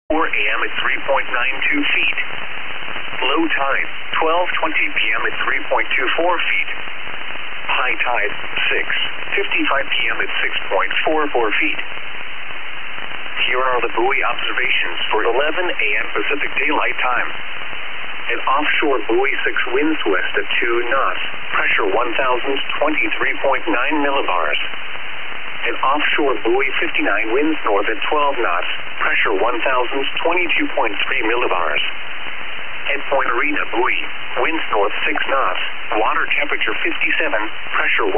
4 a.m. at 3.92 feet. Low tide, 12:20 p.m. at 3.24 feet. High tide, 6:55 p.m. at 6.44 feet. Here are the buoy observations for 11 a.m. Pacific Daylight Time. An offshore buoy 6 winds west at 2 knots, pressure 1,023.9 millibars. An offshore buoy 59 winds north at 12 knots, pressure 1,022.3 millibars. At Point Arena buoy, winds north 6 knots, water temperature 57, pressure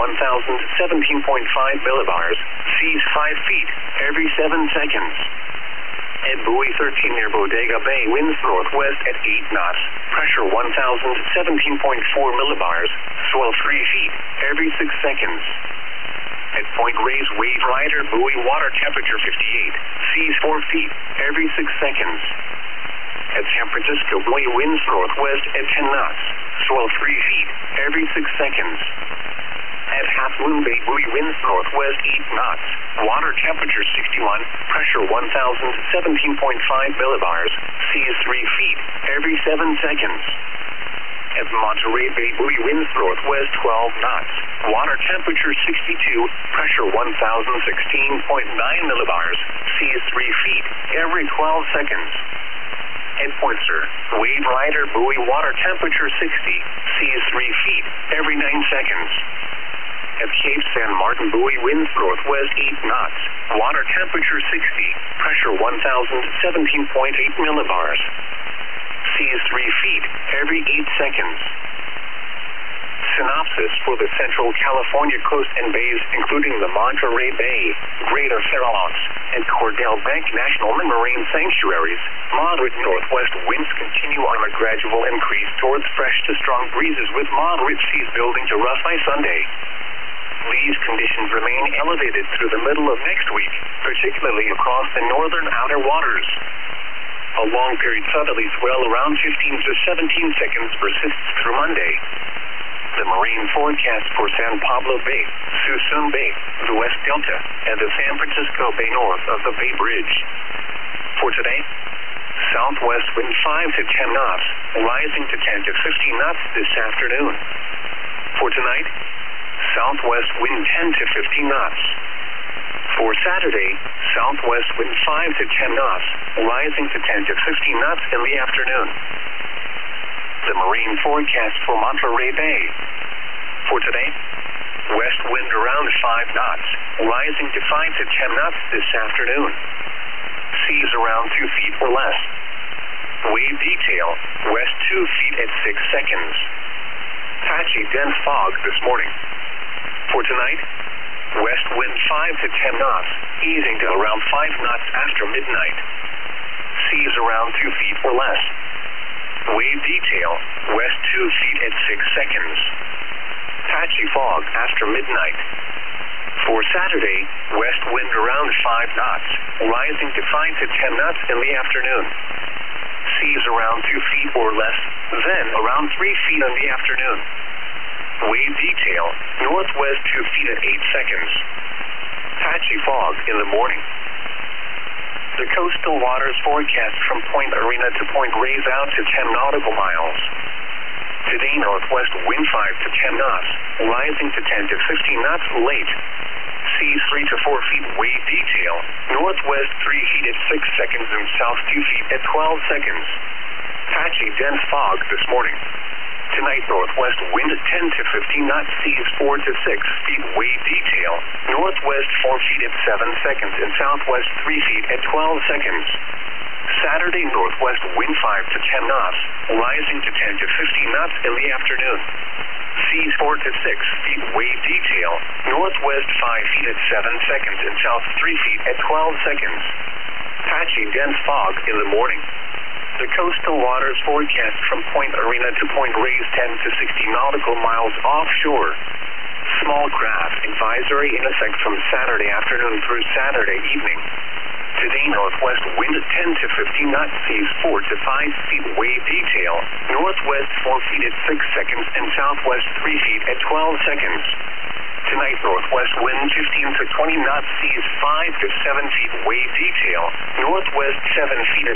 1,017.5 millibars, seas 5 feet, every 7 seconds. At buoy 13 near Bodega Bay, winds northwest at 8 knots, pressure 1,017.4 millibars, swell 3 feet, every 6 seconds. At Point Reyes Wave Rider buoy, water temperature 58, seas 4 feet, every 6 seconds. At San Francisco buoy, winds northwest at 10 knots, swell 3 feet, every 6 seconds. At Half Moon Bay buoy, winds northwest 8 knots, water temperature 61, pressure 1,017.5 millibars, seas 3 feet, every 7 seconds. At Monterey Bay buoy, winds northwest 12 knots, water temperature 62, pressure 1,016.9 millibars, seas 3 feet, every 12 seconds. At Point Sur, Wave Rider buoy, water temperature 60, seas 3 feet, every 9 seconds. At Cape San Martin buoy, winds northwest 8 knots, water temperature 60, pressure 1,017.8 millibars. Seas 3 feet, every 8 seconds. Synopsis for the Central California coast and bays, including the Monterey Bay, Greater Farallones, and Cordell Bank National Marine Sanctuaries. Moderate northwest winds continue on a gradual increase towards fresh to strong breezes, with moderate seas building to rough by Sunday. These conditions remain elevated through the middle of next week, particularly across the northern outer waters. A long period southerly swell around 15 to 17 seconds persists through Monday. The marine forecast for San Pablo Bay, Suisun Bay, the West Delta, and the San Francisco Bay north of the Bay Bridge. For today, southwest wind 5 to 10 knots, rising to 10 to 15 knots this afternoon. For tonight, southwest wind 10 to 15 knots. For Saturday, southwest wind 5 to 10 knots, rising to 10 to 15 knots in the afternoon. The marine forecast for Monterey Bay. For today, west wind around 5 knots, rising to 5 to 10 knots this afternoon. Seas around 2 feet or less. Wave detail, west 2 feet at 6 seconds. Patchy dense fog this morning. For tonight, west wind 5 to 10 knots, easing to around 5 knots after midnight. Seas around 2 feet or less. Wave detail, west 2 feet at 6 seconds. Patchy fog after midnight. For Saturday, west wind around 5 knots, rising to 5 to 10 knots in the afternoon. Seas around 2 feet or less, then around 3 feet in the afternoon. Wave detail, northwest 2 feet at 8 seconds. Patchy fog in the morning. The coastal waters forecast from Point Arena to Point Reyes out to 10 nautical miles. Today, northwest wind 5 to 10 knots, rising to 10 to 15 knots late. Seas 3 to 4 feet, wave detail, northwest 3 feet at 6 seconds and south 2 feet at 12 seconds. Patchy dense fog this morning. Tonight, northwest wind 10 to 15 knots, seas 4 to 6 feet, wave detail, northwest 4 feet at 7 seconds and southwest 3 feet at 12 seconds. Saturday, northwest wind 5 to 10 knots, rising to 10 to 15 knots in the afternoon. Seas 4 to 6 feet, wave detail, northwest 5 feet at 7 seconds and south 3 feet at 12 seconds. Patchy dense fog in the morning. The coastal waters forecast from Point Arena to Point Reyes 10 to 60 nautical miles offshore. Small craft advisory in effect from Saturday afternoon through Saturday evening. Today, northwest wind 10 to 15 knots, seas 4 to 5 feet, wave detail, northwest 4 feet at 6 seconds and southwest 3 feet at 12 seconds. Tonight, northwest wind 15 to 20 knots, seas 5 to 7 feet, wave detail, northwest 7 feet at